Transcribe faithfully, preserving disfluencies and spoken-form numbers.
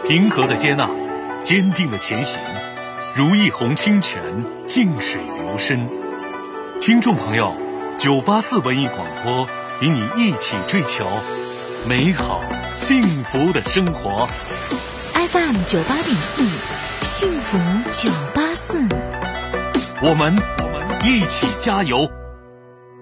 平和的接纳，坚定的前行，如一泓清泉，静水流深。听众朋友，九八四文艺广播与你一起追求美好幸福的生活。 F M 九八点四，幸福九八四， 我们我们一起加油。